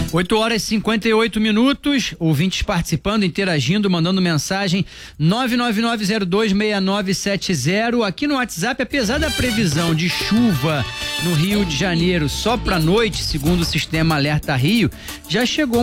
8h58, ouvintes participando, interagindo, mandando mensagem 999026970 aqui no WhatsApp. Apesar da previsão de chuva no Rio de Janeiro só para noite, segundo o sistema Alerta Rio, já chegou